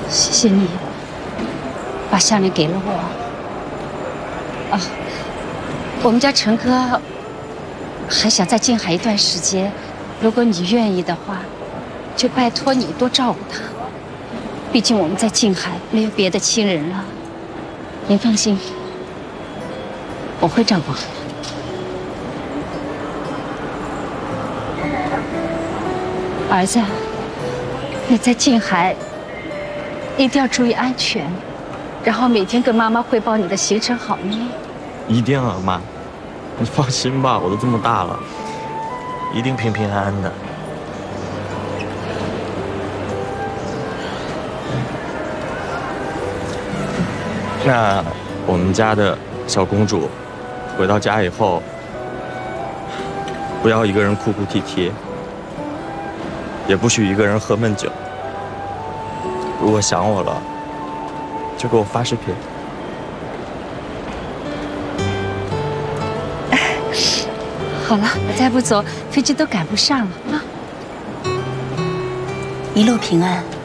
谢谢你，把项链给了我。啊，我们家陈哥还想再静海一段时间，如果你愿意的话，就拜托你多照顾他。毕竟我们在静海没有别的亲人了。您放心，我会照顾好的。儿子，你在静海一定要注意安全，然后每天跟妈妈汇报你的行程，好吗？ 一定啊，妈，你放心吧，我都这么大了，一定平平安安的。那我们家的小公主回到家以后，不要一个人哭哭啼啼，也不许一个人喝闷酒。如果想我了，就给我发视频。 好了，我再不走，飞机都赶不上了啊！ 一路平安。